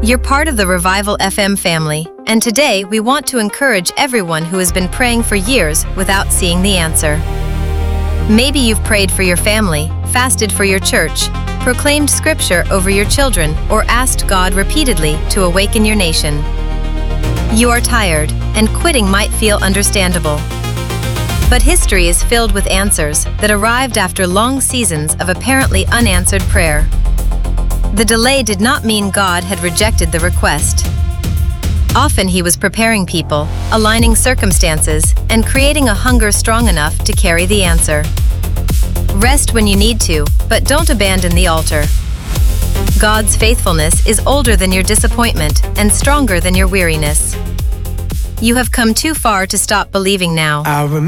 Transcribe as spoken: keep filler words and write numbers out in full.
You're part of the Revival F M family, and today we want to encourage everyone who has been praying for years without seeing the answer. Maybe you've prayed for your family, fasted for your church, proclaimed scripture over your children, or asked God repeatedly to awaken your nation. You are tired, and quitting might feel understandable. But history is filled with answers that arrived after long seasons of apparently unanswered prayer. The delay did not mean God had rejected the request. Often He was preparing people, aligning circumstances, and creating a hunger strong enough to carry the answer. Rest when you need to, but don't abandon the altar. God's faithfulness is older than your disappointment and stronger than your weariness. You have come too far to stop believing now. I remember